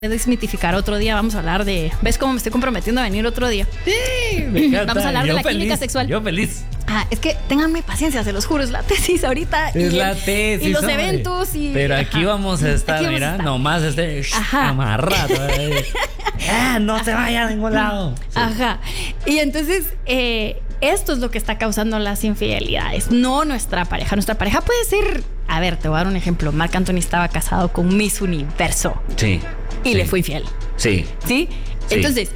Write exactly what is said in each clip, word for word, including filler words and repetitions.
desmitificar otro día. Vamos a hablar de... ¿Ves cómo me estoy comprometiendo a venir otro día? Sí, me encanta. Vamos a hablar yo de la feliz, química sexual. Yo feliz. Ah, es que ténganme paciencia, se los juro, es la tesis ahorita. Es y la el, tesis. Y los hombre. eventos y... Pero ajá. aquí vamos a estar, vamos mira, a estar. nomás este amarrado. ah, no se vaya a ningún lado. Sí. Ajá. Y entonces, eh, esto es lo que está causando las infidelidades, no nuestra pareja. Nuestra pareja puede ser... A ver, te voy a dar un ejemplo. Marc Anthony estaba casado con Miss Universo. Sí. Y sí. le fue infiel. Sí. ¿Sí? Sí. Entonces...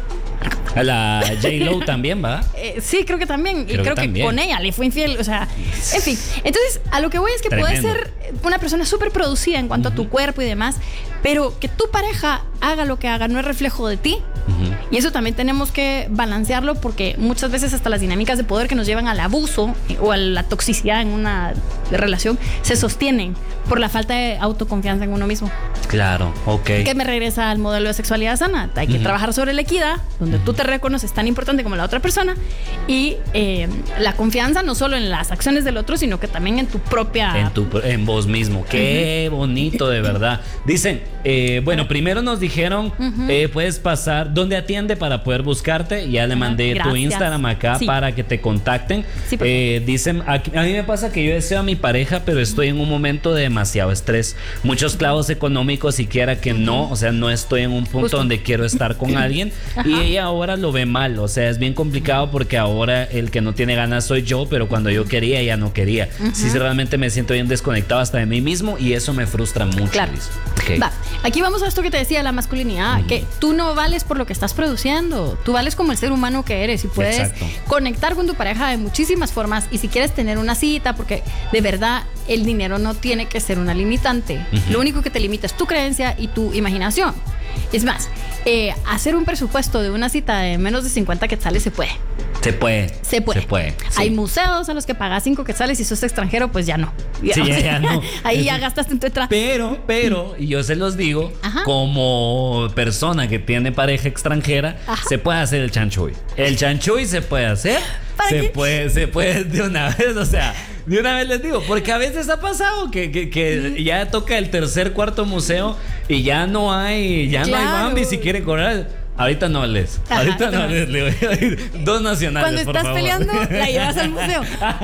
A la J-Lo también, ¿va? Eh, sí, creo que también. Creo y creo que, que, también. con ella le fue infiel. O sea, en fin. Entonces, a lo que voy es que puedes Tremendo. ser una persona súper producida en cuanto uh-huh. a tu cuerpo y demás, pero que tu pareja haga lo que haga no es reflejo de ti. Uh-huh. Y eso también tenemos que balancearlo porque muchas veces hasta las dinámicas de poder que nos llevan al abuso o a la toxicidad en una relación se sostienen por la falta de autoconfianza en uno mismo. Claro, ok. Que me regresa al modelo de sexualidad sana. Hay que uh-huh. trabajar sobre la equidad, donde uh-huh. tú te reconoces tan importante como la otra persona, y eh, la confianza no solo en las acciones del otro, sino que también en tu propia... En, tu, en vos mismo. Qué uh-huh. bonito, de verdad. Dicen, eh, bueno, primero nos dijeron, uh-huh. eh, puedes pasar, ¿dónde atiende para poder buscarte? Ya le uh-huh. mandé Gracias. tu Instagram acá sí. para que te contacten. Sí, eh, dicen, a, a mí me pasa que yo deseo a mi pareja, pero estoy en un momento de demasiado estrés. Muchos clavos económicos y quiera que no, o sea, no estoy en un punto Justo. donde quiero estar con alguien. Ajá. Y ella ahora lo ve mal, o sea, es bien complicado porque ahora el que no tiene ganas soy yo, pero cuando yo quería, ella no quería. Uh-huh. Sí, realmente me siento bien desconectado hasta de mí mismo y eso me frustra mucho. Claro. Okay. Va, aquí vamos a esto que te decía, la masculinidad, uh-huh. que tú no vales por lo que estás produciendo, tú vales como el ser humano que eres y puedes Exacto. conectar con tu pareja de muchísimas formas. Y si quieres tener una cita, porque de verdad el dinero no tiene que ser una limitante, uh-huh. lo único que te limita es tu creencia y tu imaginación. Es más, eh, hacer un presupuesto de una cita de menos de cincuenta quetzales se puede. Se puede. Se puede. Se puede. Sí. Hay museos a los que pagas cinco quetzales y si sos extranjero, pues ya no. Ya, sí, ya, ya no. Ahí ya gastaste en tu entrada. Pero, pero, y yo se los digo, Ajá. como persona que tiene pareja extranjera, Ajá. se puede hacer el chanchuy. El chanchuy se puede hacer. Se qué? puede, se puede de una vez, o sea, de una vez les digo, porque a veces ha pasado que, que, que ya toca el tercer, cuarto museo y ya no hay, ya claro. no hay Bambi si quiere cobrar. Ahorita no les, Ajá, ahorita no les, le voy a decir dos nacionales. Cuando por estás favor. peleando, la llevas al museo.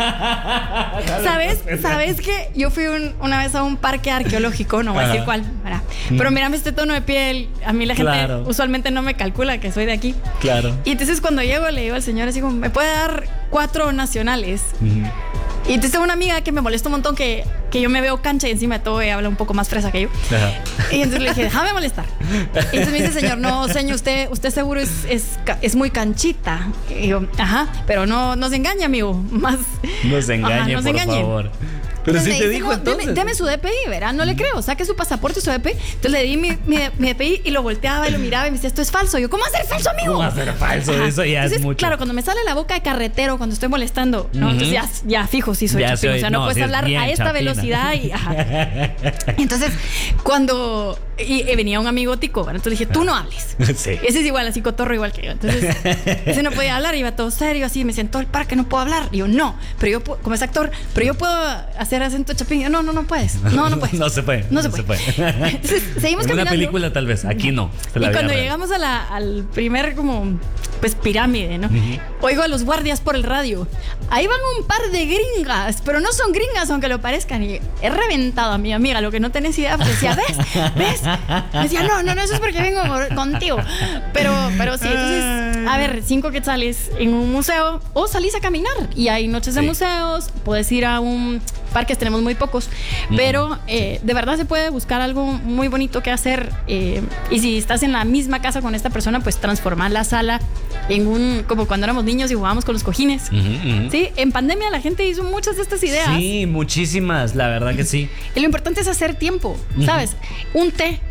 ¿Sabes? ¿Sabes qué? Yo fui un, una vez a un parque arqueológico, no voy Ajá. a decir cuál, ¿verdad? Pero mírame este tono de piel, a mí la gente claro. usualmente no me calcula que soy de aquí. Claro. Y entonces cuando llego le digo al señor así como, ¿me puede dar cuatro nacionales? Uh-huh. Y entonces tengo una amiga que me molesta un montón que, que yo me veo cancha y encima de todo ella habla un poco más fresa que yo. Ajá. Y entonces le dije, déjame molestar. Y entonces me dice, señor, no, señor, usted, usted seguro es, es, es muy canchita. Y yo, ajá, pero no, no se engañe, amigo. Más, no se engañe, ajá, no por se engañe. favor. Pero si sí te dijo no, entonces. Deme, deme su D P I, ¿verdad? No le creo. Saque su pasaporte y su D P I. Entonces le di mi, mi, mi D P I y lo volteaba y lo miraba y me decía, esto es falso. Yo, ¿cómo hacer falso, amigo? ¿Cómo hacer falso? Ajá. Eso ya entonces, es mucho. Claro, cuando me sale la boca de carretero, cuando estoy molestando, ¿no? Uh-huh. Entonces ya, ya fijo, sí soy chapín. O sea, no, no puedes si hablar a esta chapina. velocidad y... Ajá. Entonces, cuando... Y, y venía un amigo tico, ¿verdad? Entonces dije, tú no hables. Sí. Ese es igual, así cotorro igual que yo. Entonces, ese no podía hablar, iba todo serio, así, me sentó el parque, no puedo hablar. Y yo, no, pero yo, como es actor, pero yo puedo hacer acento chapín. Yo, no, no, no puedes. No, no puedes. No se puede. No, no se se puede. puede. Entonces, seguimos en caminando. Una película tal vez, aquí no. Y cuando llegamos a la, al primer, como, pues, pirámide, ¿no? Uh-huh. Oigo a los guardias por el radio. Ahí van un par de gringas, pero no son gringas aunque lo parezcan. Y he reventado a mi amiga, lo que no tenés idea, porque decía, ¿ves? ¿Ves? Me decía, no, no, no, eso es porque vengo contigo. Pero, pero sí, entonces, a ver, cinco quetzales en un museo o salís a caminar. Y hay noches de sí. museos, puedes ir a un... parques tenemos muy pocos, mm, pero eh, sí. de verdad se puede buscar algo muy bonito que hacer eh, y si estás en la misma casa con esta persona, pues transformar la sala en un, como cuando éramos niños y jugábamos con los cojines. Uh-huh, uh-huh. Sí, en pandemia la gente hizo muchas de estas ideas. Sí, muchísimas, la verdad que sí. Y lo importante es hacer tiempo, ¿sabes? Uh-huh. Un té.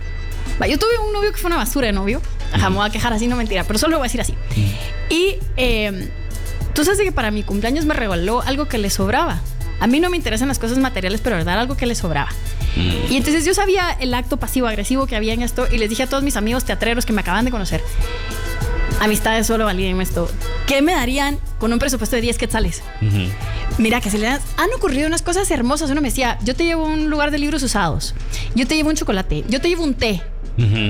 Yo tuve un novio que fue una basura de novio. Ajá, uh-huh. me voy a quejar así, no mentira, pero solo lo voy a decir así. Uh-huh. Y eh, tú sabes que para mi cumpleaños me regaló algo que le sobraba. A mí no me interesan las cosas materiales, pero verdad, algo que le sobraba. Mm. Y entonces yo sabía el acto pasivo-agresivo que había en esto y les dije a todos mis amigos teatreros que me acaban de conocer, amistades solo valían esto, ¿qué me darían con un presupuesto de diez quetzales? Uh-huh. Mira, que se le dan, han ocurrido unas cosas hermosas. Uno me decía, yo te llevo a un lugar de libros usados, yo te llevo un chocolate, yo te llevo un té. Uh-huh.